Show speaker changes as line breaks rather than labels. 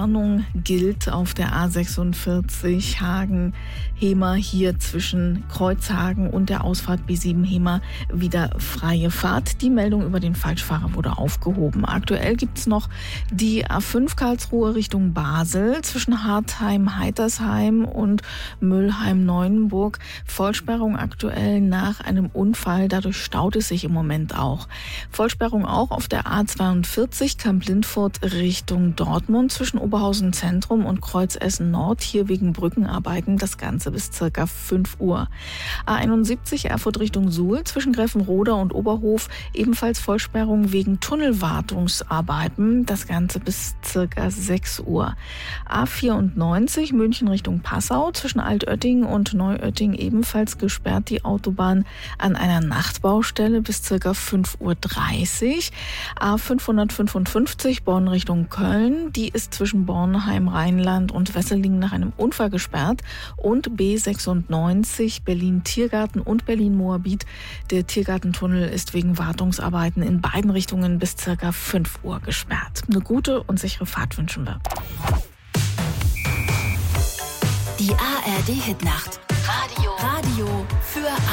Warnung gilt auf der A46 Hagen-Hemer, hier zwischen Kreuzhagen und der Ausfahrt B7 Hemer wieder freie Fahrt. Die Meldung über den Falschfahrer wurde aufgehoben. Aktuell gibt es noch die A5 Karlsruhe Richtung Basel zwischen Hartheim-Heitersheim und Mülheim-Neuenburg. Vollsperrung aktuell nach einem Unfall, dadurch staut es sich im Moment auch. Vollsperrung auch auf der A42 Kamp-Lindfurt Richtung Dortmund zwischen Oberhausen Zentrum und Kreuzessen Nord, hier wegen Brückenarbeiten, das Ganze bis ca. 5 Uhr. A71 Erfurt Richtung Suhl zwischen Greffenroda und Oberhof, ebenfalls Vollsperrung wegen Tunnelwartungsarbeiten, das Ganze bis ca. 6 Uhr. A94 München Richtung Passau zwischen Altötting und Neuötting ebenfalls gesperrt, die Autobahn an einer Nachtbaustelle bis ca. 5:30 Uhr. A555 Bonn Richtung Köln, die ist zwischen Bornheim, Rheinland und Wesseling nach einem Unfall gesperrt, und B96 Berlin-Tiergarten und Berlin-Moabit. Der Tiergartentunnel ist wegen Wartungsarbeiten in beiden Richtungen bis ca. 5 Uhr gesperrt. Eine gute und sichere Fahrt wünschen wir.
Die ARD Hitnacht. Radio für